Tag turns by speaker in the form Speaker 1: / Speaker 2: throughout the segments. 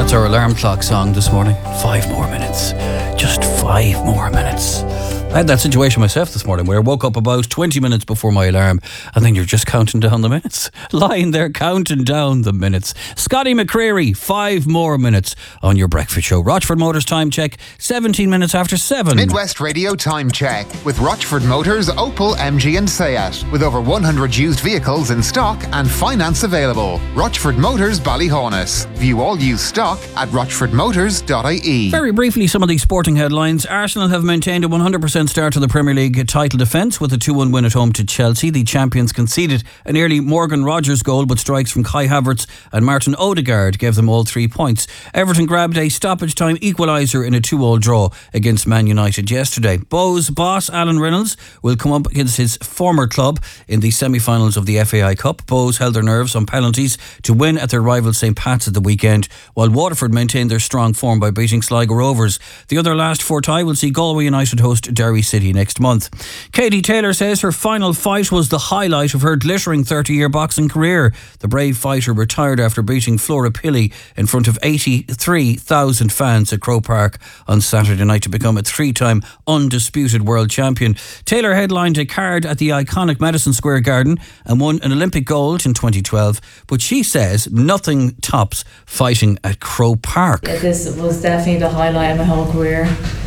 Speaker 1: That's our alarm clock song this morning. 5 more minutes. Just 5 more minutes. I had that situation myself this morning where I woke up about 20 minutes before my alarm and then you're just counting down the minutes. Lying there counting down the minutes. Scotty McCreery, 5 more minutes on your breakfast show. Rochford Motors time check, 17 minutes after 7.
Speaker 2: Midwest Radio time check with Rochford Motors, Opel, MG and Seat. With over 100 used vehicles in stock and finance available. Rochford Motors, Ballyhonus. View all used stock at rochfordmotors.ie.
Speaker 1: Very briefly, some of these sporting headlines. Arsenal have maintained a 100% start to the Premier League title defence with a 2-1 win at home to Chelsea. The champions conceded an early Morgan Rogers goal, but strikes from Kai Havertz and Martin Odegaard gave them all 3 points. Everton grabbed a stoppage time equaliser in a 2-2 draw against Man United yesterday. Bows boss Alan Reynolds will come up against his former club in the semi-finals of the FAI Cup. Bows held their nerves on penalties to win at their rival St Pat's at the weekend, while Waterford maintained their strong form by beating Sligo Rovers. The other last four tie will see Galway United host Derry City next month. Katie Taylor says her final fight was the highlight of her glittering 30-year boxing career. The brave fighter retired after beating Flora Pilley in front of 83,000 fans at Croke Park on Saturday night to become a 3-time undisputed world champion. Taylor headlined a card at the iconic Madison Square Garden and won an Olympic gold in 2012, but she says nothing tops fighting at Croke Park.
Speaker 3: This was definitely the highlight of my whole career.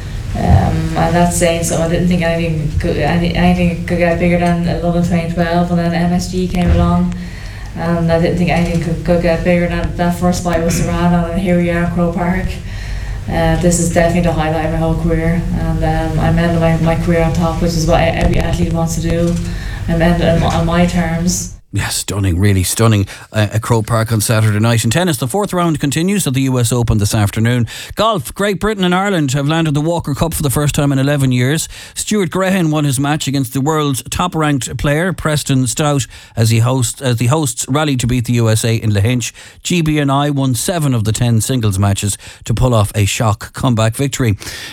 Speaker 3: And that's saying so. I didn't think anything could get bigger than London 2012, and then MSG came along, and I didn't think anything could get bigger than that first fight with Serrano, and here we are, Croke Park. This is definitely the highlight of my whole career, and I'm ending my career on top, which is what every athlete wants to do. I'm ending on my terms.
Speaker 1: Yeah, stunning, really stunning at Croke Park on Saturday night. In tennis, the fourth round continues at the US Open this afternoon. Golf, Great Britain and Ireland have landed the Walker Cup for the first time in 11 years. Stuart Graham won his match against the world's top-ranked player, Preston Stout, as the hosts rallied to beat the USA in Lahinch. GB&I won 7 of the 10 singles matches to pull off a shock comeback victory.